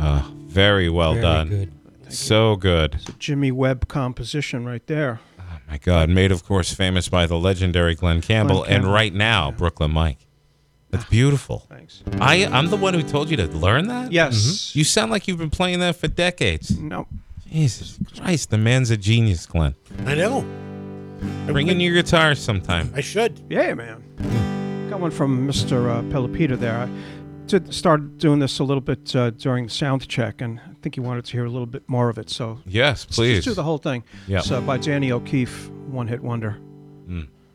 Very well Very done. good. So good. It's a Jimmy Webb composition right there. Oh, my God. Made, of course, famous by the legendary Glenn Campbell, Glenn Campbell. and right now, Brooklyn Mike. That's beautiful. Thanks. I'm the one who told you to learn that? Yes. You sound like you've been playing that for decades. No. Jesus Christ, the man's a genius, Glenn. I know. Bring in your guitar sometime. I should. Yeah, man. Got one from Mr. Pelopita there. I started doing this a little bit during the sound check, and I think he wanted to hear a little bit more of it. So Yes, please. let's do the whole thing. Yeah. It's by Danny O'Keefe, one-hit wonder. Mm.